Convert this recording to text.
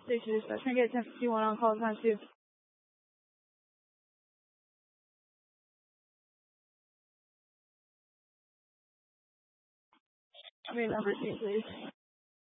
This is Trinket 1051 on call time 2. Number 2, please.